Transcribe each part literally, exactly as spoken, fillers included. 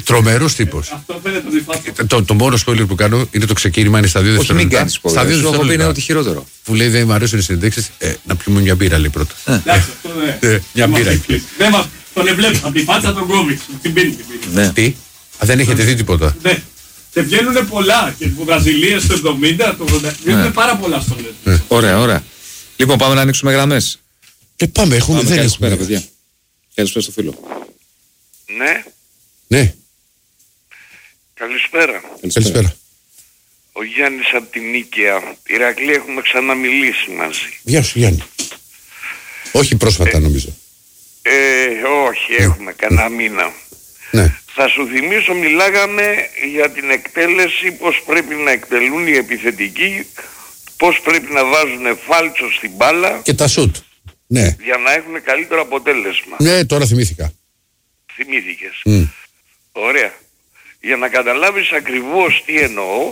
Τρομερός τύπος. Αυτό φαίνεται ότι φάτε. Το, το μόνο spoiler που κάνω είναι το ξεκίνημα, είναι στα δύο δευτερόλεπτα. Όχι, μην κάνεις spoiler. Στα δύο δευτερόλεπτα είναι ότι χειρότερο. Που λέει δεν μου αρέσουν οι συνεντέξεις, ε, να πιούμε μια μπύρα λέει πρώτα. Εντάξει, αυτό δεν. Μια μπύρα. Δεν μας τον εμπλέκω. Από τη φάτσα τον κόβει. Την πίνει την πίνει. Τι, δεν έχετε δει τίποτα. Ναι. Και βγαίνουν πολλά. Και από Βραζιλία στο εβδομήντα, το ογδόντα. Βγαίνουν πάρα πολλά στο Netflix. Ωραία, ωραία. Λοιπόν, πάμε να ανοίξουμε γραμμές. Και πάμε, έχουμε Πάμε, δεν καλησπέρα, έχουμε. παιδιά. Καλησπέρα στο φίλο. Ναι, Ναι, καλησπέρα. καλησπέρα. Ο Γιάννης από την Νίκαια. Ηρακλή, έχουμε ξαναμιλήσει μαζί. Γεια σου Γιάννη. Όχι πρόσφατα νομίζω. Ε, όχι, έχουμε κανένα μήνα. Ναι. Θα σου θυμίσω, μιλάγαμε για την εκτέλεση, πώς πρέπει να εκτελούν οι επιθετικοί, πώς πρέπει να βάζουν φάλτσο στην μπάλα Και τα σουτ. Ναι. για να έχουν καλύτερο αποτέλεσμα. Ναι, τώρα θυμήθηκα. Θυμήθηκες. Mm. Ωραία. Για να καταλάβεις ακριβώς τι εννοώ,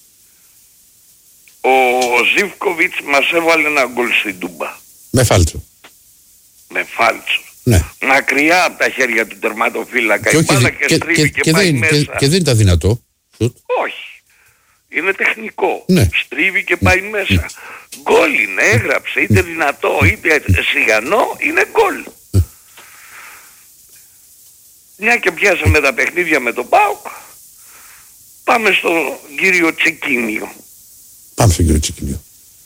ο Ζίβκοβιτς μας έβαλε ένα γκολ στην Τούμπα. Με φάλτσο. Με φάλτσο. Ναι. Μακριά από τα χέρια του τερματοφύλακα. Και, Η όχι, μπάλα και, και στρίβει και, και, και, πάει δεν, μέσα. και, και δεν ήταν δυνατό. Σουτ. Όχι. Είναι τεχνικό. Ναι. Στρίβει και πάει μέσα. Γκολ είναι, έγραψε. Είτε δυνατό είτε σιγανό, είναι γκολ. Μια και πιάσαμε τα παιχνίδια με τον ΠΑΟΚ, πάμε στον κύριο Τσικίνιο. Πάμε στον κύριο Τσικίνιο.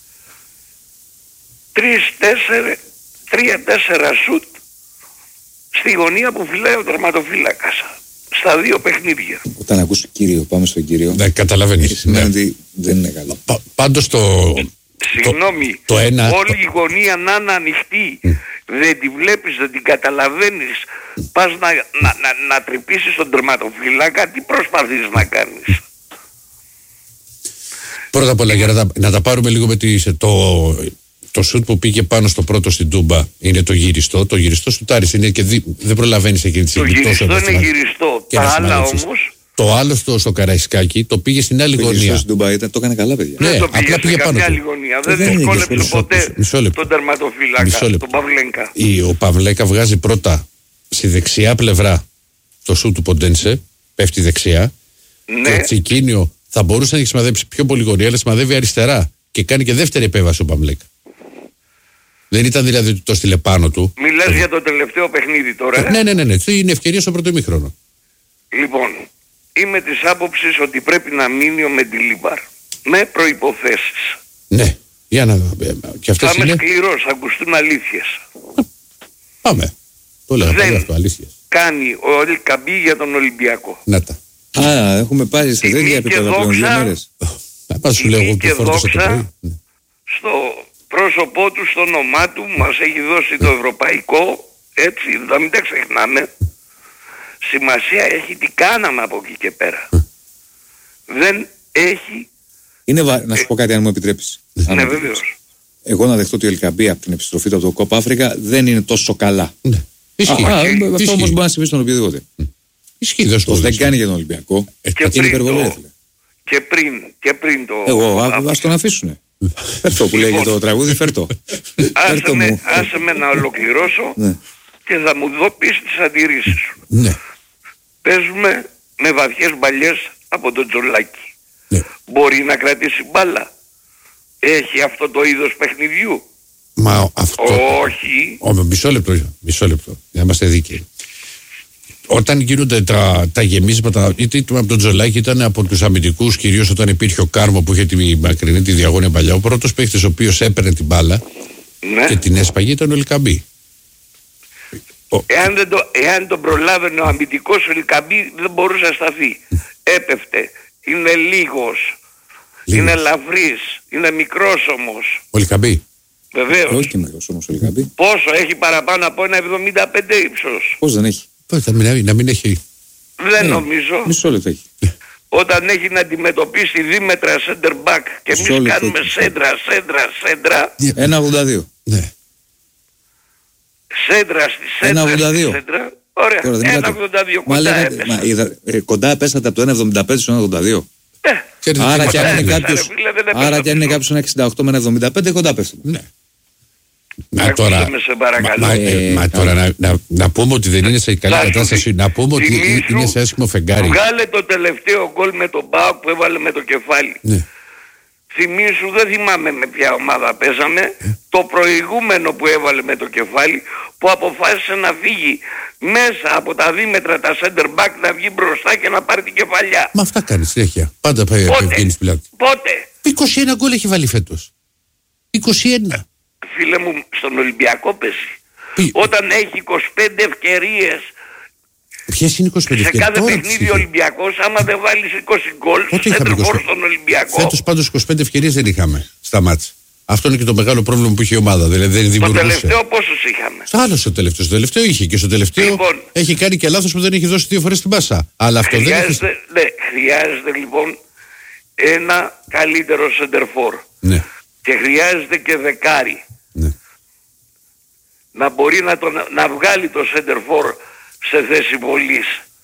Τρεις, τέσσερα, τρία, τέσσερα σουτ στη γωνία που φυλάει ο τερματοφύλακας. Στα δύο παιχνίδια. Όταν ακούς κύριο, πάμε στον κύριο. Ναι, καταλαβαίνεις. Σημαίνει Ναι. ότι δεν είναι καλό. Πα, πάντως το... Συγγνώμη, το, το ένα... όλη η γωνία να είναι ανοιχτή. Mm. Δεν τη βλέπεις, δεν την καταλαβαίνεις. Πας να, να, να, να τρυπήσεις τον τερματοφύλακα, τι προσπαθείς να κάνεις. Πρώτα απ' όλα για να τα, να τα πάρουμε λίγο με τις, το, το σουτ που πήγε πάνω στο πρώτο στην Τούμπα είναι το γυριστό. Το γυριστό σουτάρις είναι και δι, δεν προλαβαίνεις εκείνη τη Το στιγμή. γυριστό είναι να, γυριστό. και Τα να άλλα συμμαζέψεις. όμως... Το άλλο στο, στο Καραϊσκάκι το πήγε στην άλλη Το γωνία. γυριστό στην Ντουμπάι ήταν, το έκανε καλά, παιδιά. Ναι, Δεν το απλά πήγε πήγε σε πάνω καμιά του. άλλη γωνία. Δεν Δεν είναι δυσκόλεψε γυριστό, ποτέ μισό λεπτό. τον τερματοφύλακα, Μισό λεπτό. τον Παυλέγκα. Η, ο Παυλέκα βγάζει πρώτα στη δεξιά πλευρά το σουτ του Ποντένσε, πέφτει δεξιά. Ναι. Το Τσικίνιο θα μπορούσε να έχει σημαδέψει πιο πολύ γωνία, αλλά σημαδεύει αριστερά και κάνει και δεύτερη επέμβαση ο Παυλέκα. Δεν ήταν δηλαδή ότι το στείλε πάνω του. Μιλάς για το τελευταίο παιχνίδι τώρα. ε? Ναι, ναι, ναι, ναι. Είναι ευκαιρία στο πρώτο ημίχρονο. Λοιπόν, είμαι της άποψης ότι πρέπει να μείνει ο Μεντιλίμπαρ. Με προϋποθέσεις. Ναι. Για να δω. Και αυτές Θα είμαι είναι. σκληρός, θα ακουστούν αλήθειες. Πάμε. Το λέγα Δεν. πάλι αυτό, αλήθειες. Κάνει ο Ελκαμπή για τον Ολυμπιακό. Να τα. Α, έχουμε πάει σε Τιμή τέτοια και επίπεδα πλέον δύο δόξα. μέρες. Να πας σου λέω εγώ Τιμή που και φόρτωσα το δόξα πρωί. Ναι. στο πρόσωπό του, στο όνομά του, μας έχει δώσει το ευρωπαϊκό, έτσι, να μην τα ξεχνάμε. Σημασία έχει τι κάναμε από εκεί και πέρα. Δεν έχει... Είναι βα... Να σου πω κάτι, αν μου επιτρέπεις. Αν Ναι, μου επιτρέπεις. βεβαίως. Εγώ να δεχτώ ότι ο Ελκαμπή από την επιστροφή του από το Κόπα Αφρικα δεν είναι τόσο καλά. Ναι. Ισχύει. Α, α, Ισχύει. αυτό όμως μπορεί να συμβεί στον οποιοδήποτε. Ισχύει, δεν σου το Το δεν δείξω. κάνει για τον Ολυμπιακό. Ε, Και είναι πριν, υπερβολή, το, ρε φίλε. και πριν, και πριν το... Εγώ, α, ας τον αφήσουνε. Φέρτο που λέγεται το τραγούδι, φέρτο. Άσε Φέρτο με, μου. άσε με να ολοκληρώσω Ναι. και θα μου δω πεις τις αντιρρήσεις σου. Ναι. Παίζουμε με βαθιές μπαλιές από τον Τζολάκη. Ναι. Μπορεί να κρατήσει μπάλα. Έχει αυτό το είδος παιχνιδιού. Μα αυτό. Όχι. Ω, μισό λεπτό, μισό λεπτό. Για να είμαστε δίκαιοι. Όταν γίνονται τα, τα γεμίσματα, είτε ήταν από τον Τζολάκη, ήταν από τους αμυντικούς, κυρίως όταν υπήρχε ο Κάρμο που είχε τη μακρινή, τη διαγώνια παλιά. Ο πρώτος παίκτης ο οποίος έπαιρνε την μπάλα Ναι. και την έσπαγε ήταν ο Ελκαμπή. Εάν, δεν το, εάν τον προλάβαινε ο αμυντικός, ο Ελκαμπή δεν μπορούσε να σταθεί. Έπεφτε. Είναι λίγος. Λίγος. Είναι ελαφρύς. Είναι μικρός όμως. Ο Ελκαμπή. Βεβαίως. Όχι και μικρός όμως ο Ελκαμπή. Πόσο έχει παραπάνω από ένα εβδομήντα πέντε ύψος. Πώς δεν έχει. Πώς θα μην, να μην έχει. Δεν Ναι. νομίζω. Μισό λεπτό έχει. Όταν έχει να αντιμετωπίσει δίμετρα center back και Μισό εμείς λεπτό, κάνουμε μισό. σέντρα, σέντρα, σέντρα, ένα ογδόντα δύο. Ναι. σέντρα στη ένα σέντρα, ογδόντα δύο. στη σέντρα. Ωραία, Τώρα δεν είναι ένα κάτι. ογδόντα δύο Μα κοντά λέγατε- έπεσα. μα είδα- ε, Κοντά πέσατε από το ένα εβδομήντα πέντε στο ένα ογδόντα δύο. Ε, Ξέρετε Άρα τι και αν είπατε, είναι ναι. κάποιος, ρε φίλε, δεν έπεσα άρα και αν είναι τόσο. κάποιος ένα εξήντα οκτώ με ένα εβδομήντα πέντε, κοντά πέφτουμε. Ναι. Μα τώρα, Άκουσε με, σε παρακαλώ. μα, ε, μα τώρα να, να, να πούμε ότι δεν είναι σε καλή Θα σου κατάσταση, δει. να πούμε ότι Θυμήσου, είναι σε άσχημο φεγγάρι. Βγάλε το τελευταίο γκολ με τον Πάο που έβαλε με το κεφάλι. Ναι. Θυμήσου, δεν θυμάμαι με ποια ομάδα παίζαμε, Ε. το προηγούμενο που έβαλε με το κεφάλι, που αποφάσισε να φύγει μέσα από τα δίμετρα τα center back, να βγει μπροστά και να πάρει την κεφαλιά. Μα αυτά κάνει συνέχεια. Πάντα πάει Πότε, βγαίνεις πλάτη. πότε, είκοσι ένα γκολ έχει βάλει φέτος. είκοσι ένα. φίλε μου, στον Ολυμπιακό πέσει. Τι? Όταν έχει είκοσι πέντε ευκαιρίες Ποιες είναι είκοσι πέντε σε ευκαιρίες? κάθε Τώρα παιχνίδι τις ο είχε. Ολυμπιακός, άμα δεν βάλεις είκοσι γκολ, Πότε είχαμε σέντερφορ είκοσι πέντε? στον Ολυμπιακό. Φέτος πάντως είκοσι πέντε ευκαιρίες δεν είχαμε στα μάτς. Αυτό είναι και το μεγάλο πρόβλημα που είχε η ομάδα. Δηλαδή δεν Το δημιουργούσε. τελευταίο πόσους είχαμε? Στο άλλο στο τελευταίο. Στο τελευταίο είχε και στο τελευταίο Λοιπόν. έχει κάνει και λάθος που δεν έχει δώσει δύο φορές την πάσα. Αλλά αυτό δεν Χρειάζεται, έχει. ναι, χρειάζεται λοιπόν ένα καλύτερο σεντερφόρ. Ναι, Και χρειάζεται και δεκάρι. ναι. Να μπορεί να, τον, να βγάλει το σεντερφόρ σε θέση βολής.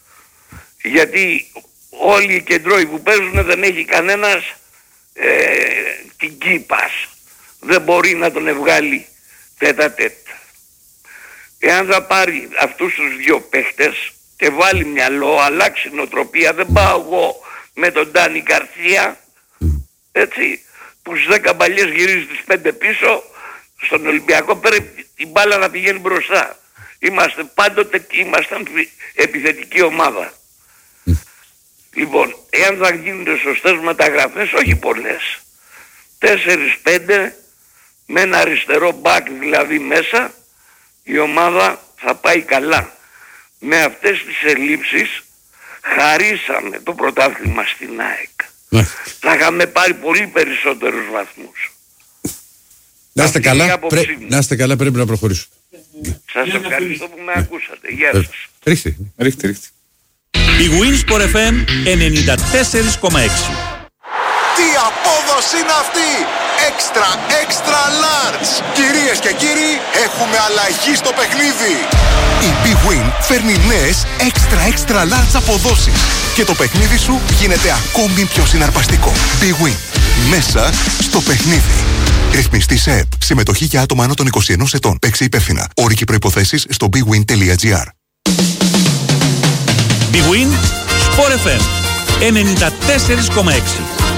Γιατί όλοι οι κεντρώοι που παίζουν δεν έχει κανένας ε, την κύπας. Δεν μπορεί να τον βγάλει τέτα τέτα. Εάν θα πάρει αυτούς τους δύο παίχτες και βάλει μυαλό, αλλάξει νοοτροπία, δεν πάω εγώ με τον Ντάνι Γκαρσία, έτσι, που στις δέκα μπαλιές γυρίζει τις πέντε πίσω, στον Ολυμπιακό πρέπει την μπάλα να πηγαίνει μπροστά. Είμαστε πάντοτε, ήμασταν επιθετική ομάδα. Λοιπόν, εάν θα γίνονται σωστές μεταγραφές, όχι πολλές, τέσσερις πέντε, με ένα αριστερό μπακ δηλαδή μέσα, η ομάδα θα πάει καλά. Με αυτές τις ελλείψεις χαρίσαμε το πρωτάθλημα στην ΑΕΚ. Ναι. Θα είχαμε πάρει πολύ περισσότερους βαθμούς. Να είστε Αυτή είναι η καλά, άποψή πρέ... μου. να είστε καλά, πρέπει να προχωρήσουμε. Σας ευχαριστώ που με ακούσατε. Γεια Ε, σας. Ρίχτε. Ρίχτε, ρίχτε. Η Winsport εφ εμ ενενήντα τέσσερα κόμμα έξι. Τι απόδοση είναι αυτή! Έξτρα, έξτρα large! Κυρίες και κύριοι, έχουμε αλλαγή στο παιχνίδι! Η Big Win φέρνει νέες έξτρα, έξτρα large αποδόσεις και το παιχνίδι σου γίνεται ακόμη πιο συναρπαστικό. Big Win. Μέσα στο παιχνίδι. Ρυθμιστή σε ΕΠ. Συμμετοχή για άτομα άνω των είκοσι ενός ετών. Παίξε υπεύθυνα. Όροι και προϋποθέσεις στο bigwin τελεία gr. Big Win Sport εφ εμ ενενήντα τέσσερα κόμμα έξι.